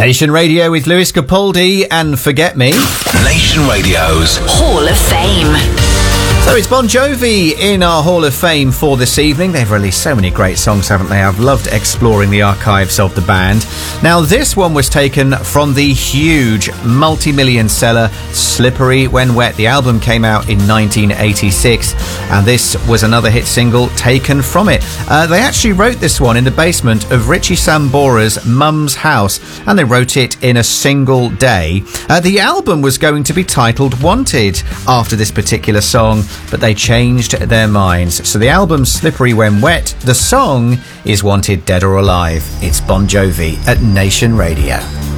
Nation Radio with Lewis Capaldi and Forget Me. Nation Radio's Hall of Fame. So it's Bon Jovi in our Hall of Fame for this evening. They've released so many great songs, haven't they? I've loved exploring the archives of the band. Now, this one was taken from the huge multi-million seller Slippery When Wet. The album came out in 1986, and this was another hit single taken from it. They actually wrote this one in the basement of Richie Sambora's mum's house, and they wrote it in a single day. The album was going to be titled Wanted after this particular song, but they changed their minds. So the album's Slippery When Wet, the song is Wanted Dead or Alive. It's Bon Jovi at Nation Radio.